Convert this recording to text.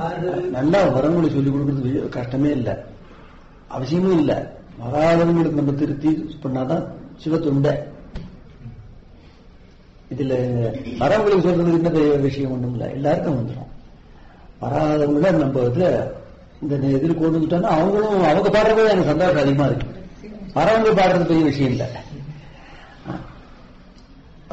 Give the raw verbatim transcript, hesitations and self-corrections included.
நல்லா வரவங்களை சொல்லிக் கொடுக்கறது கஷ்டமே இல்லை, அவசியமும் இல்லை. வராதவங்களுக்கு நம்ம திருத்தி பண்ணாதான் சிவத்துண்டை. இதுல வரவங்களுக்கு சொல்றது என்ன விஷயம் ஒண்ணும் இல்லை, எல்லாருக்கும் வந்துடும். வராதவங்கள நம்ம இதுல இந்த இதில் கொண்டு வந்துட்டோம்னா அவங்களும் அவங்க பாடுறதே எனக்கு சந்தோஷம் அதிகமா இருக்கு. வரவங்க பாடுறது பெரிய விஷயம் இல்லை.